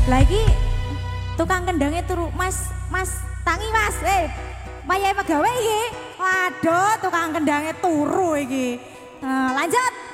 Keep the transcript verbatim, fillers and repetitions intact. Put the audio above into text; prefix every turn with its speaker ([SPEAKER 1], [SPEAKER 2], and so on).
[SPEAKER 1] Lagi tukang kendangnya turu, Mas, Mas, tangi Mas, eh, payah pegawai iki. Waduh, tukang kendangnya turu iki. Nah, lanjut.